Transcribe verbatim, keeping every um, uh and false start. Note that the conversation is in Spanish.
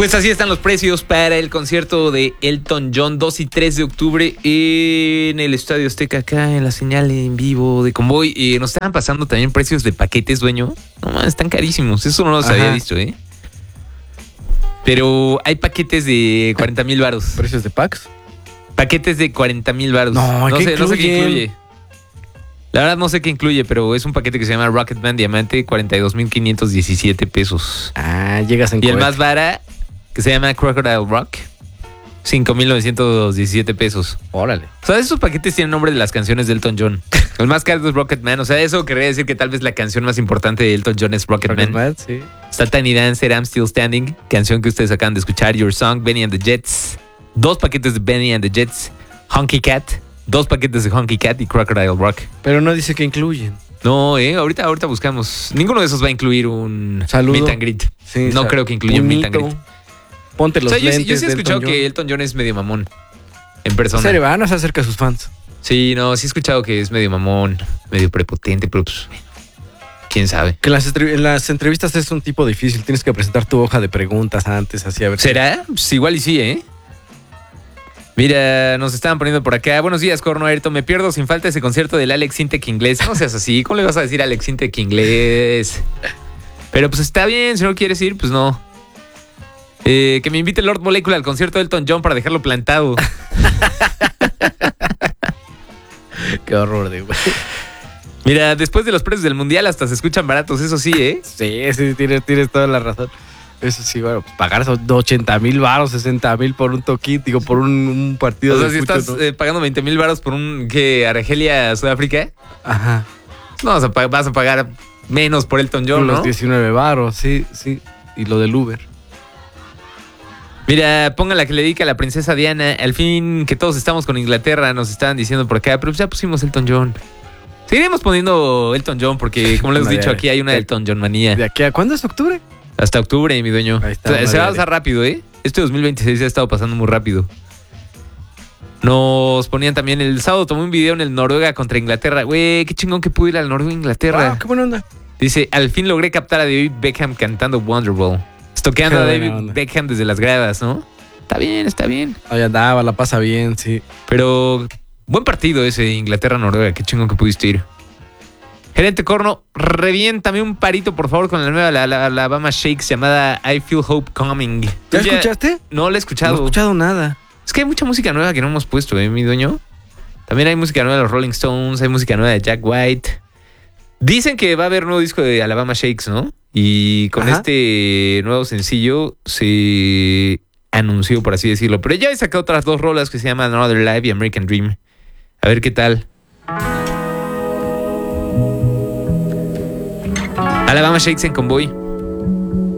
Pues así están los precios para el concierto de Elton John, dos y tres de octubre en el Estadio Azteca, acá en la señal en vivo de Convoy. Y nos estaban pasando también precios de paquetes, dueño. No más, están carísimos. Eso no los Ajá. había visto, ¿eh? Pero hay paquetes de cuarenta mil varos. ¿Precios de packs? Paquetes de cuarenta mil varos. No, no, ¿qué sé, no sé qué incluye. incluyen? La verdad no sé qué incluye, pero es un paquete que se llama Rocketman Diamante, cuarenta y dos mil quinientos diecisiete pesos. Ah, llegas en Y el cohete. más vara, que se llama Crocodile Rock, cinco mil novecientos diecisiete pesos. Órale. O sea, esos paquetes tienen nombre de las canciones de Elton John. El más caro es Rocketman. O sea, eso querría decir que tal vez la canción más importante de Elton John es Rocketman. Rocketman, sí. Está Tiny Dancer, I'm Still Standing, canción que ustedes acaban de escuchar. Your Song, Benny and the Jets. Dos paquetes de Benny and the Jets. Honky Cat. Dos paquetes de Honky Cat y Crocodile Rock. Pero no dice que incluyen. No, eh, ahorita, ahorita buscamos. Ninguno de esos va a incluir un Saludo. meet and greet. Sí, no sal- creo que incluya un meet and puñito. greet. Ponte los O sea, yo, sí- lentes yo sí he de escuchado Elton que John. Elton John es medio mamón. En En persona. serio, ¿verdad? No se acerca a sus fans. Sí, no, sí he escuchado que es medio mamón, medio prepotente, pero pues, quién sabe. Que en las, entrev- en las entrevistas es un tipo difícil. Tienes que presentar tu hoja de preguntas antes, así a ver. ¿Será? Pues igual y sí, ¿eh? Mira, nos estaban poniendo por acá. Buenos días, Corno Ayrton. Me pierdo sin falta ese concierto del Alex Intec inglés. No seas así. ¿Cómo le vas a decir Alex Intec inglés? Pero pues está bien. Si no quieres ir, pues no. Eh, que me invite Lord Molecula al concierto de Elton John para dejarlo plantado. Qué horror de güey. Mira, después de los precios del mundial hasta se escuchan baratos. Eso sí, ¿eh? Sí, sí, tienes, tienes toda la razón. Eso sí, bueno, pues pagar esos ochenta mil baros, sesenta mil por un toquín, digo, por un, un partido O sea, de si fútbol, estás ¿no? eh, pagando veinte mil baros por un, ¿qué? Argelia, Sudáfrica. Ajá. No, vas a, pa- vas a pagar menos por Elton John, Los ¿no? diecinueve baros, sí, sí. Y lo del Uber. Mira, ponga la que le dedica a la princesa Diana. Al fin que todos estamos con Inglaterra, nos estaban diciendo por acá, pero ya pusimos Elton John. Seguiremos poniendo Elton John porque, como les he Una dicho, diaria. aquí hay una De- Elton John manía. ¿De aquí a cuándo es octubre? Hasta octubre, mi dueño. Ahí está, Se, una se va a diaria. pasar rápido, ¿eh? Este dos mil veintiséis ha estado pasando muy rápido. Nos ponían también el sábado, tomé un video en el Noruega contra Inglaterra. Güey, qué chingón que pude ir al Noruega, Inglaterra. Ah, qué buena onda. Dice, al fin logré captar a David Beckham cantando Wonderwall. Estoqueando Qué a buena David onda. Beckham desde las gradas, ¿no? Está bien, está bien. Ahí andaba, la pasa bien, sí. Pero buen partido ese Inglaterra-Noruega. Qué chingón que pudiste ir. Gerente Corno, reviéntame un parito, por favor, con la nueva la, la, Alabama Shakes llamada I Feel Hope Coming. ¿Ya ¿Tú escuchaste? No la he escuchado. No he escuchado nada. Es que hay mucha música nueva que no hemos puesto, ¿eh, mi dueño? También hay música nueva de los Rolling Stones, hay música nueva de Jack White. Dicen que va a haber nuevo disco de Alabama Shakes, ¿no? Y con Ajá. este nuevo sencillo se anunció, por así decirlo. Pero ya he sacado otras dos rolas que se llaman Another Life y American Dream. A ver qué tal. Alabama Shakes en Convoy.